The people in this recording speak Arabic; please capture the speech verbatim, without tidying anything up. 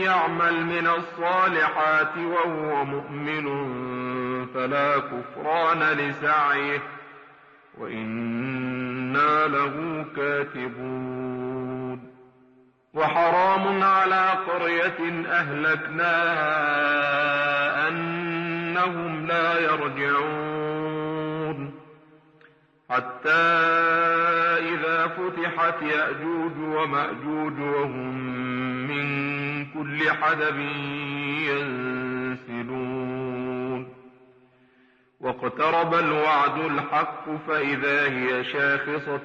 يعمل من الصالحات وهو مؤمن فلا كفران لسعيه وإنا له كاتبون. وحرام على قرية أهلكناها أنهم لا يرجعون حتى إذا فتحت يأجوج ومأجوج وهم من كل حدب ينسلون. واقترب الوعد الحق فإذا هي شاخصة